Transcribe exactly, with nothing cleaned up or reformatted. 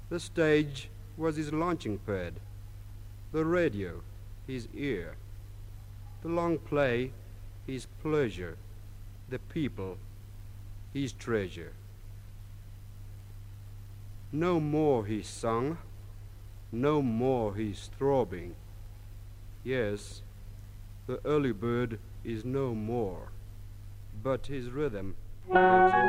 The stage was his launching pad, the radio his ear, the long play his pleasure, the people his treasure. No more he sung, no more he's throbbing. Yes, the early bird is no more, but his rhythm lives on.